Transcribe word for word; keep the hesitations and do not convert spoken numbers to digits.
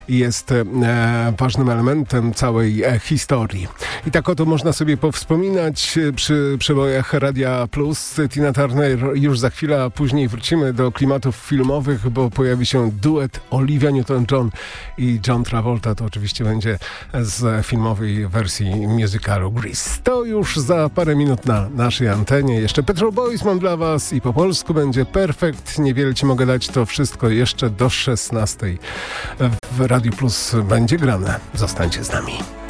jest e, ważnym elementem całej e, historii. I tak oto można sobie powspominać przy przebojach Radia Plus. Tina Turner już za chwilę, a później wrócimy do klimatów filmowych, bo pojawi się duet Olivia Newton-John i John Travolta. To oczywiście będzie z filmowej wersji musicalu Grease. To już za parę minut na naszej antenie. Jeszcze Petrol Boys mam dla was i po polsku będzie Perfekt. Niewiele ci mogę dać, to wszystko jeszcze do szesnastej w Radiu Plus będzie grane. Zostańcie z nami.